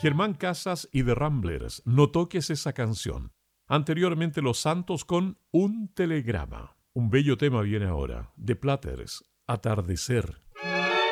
Germán Casas y The Ramblers, No toques esa canción. Anteriormente Los Santos con Un telegrama. Un bello tema viene ahora. The Platters, Atardecer.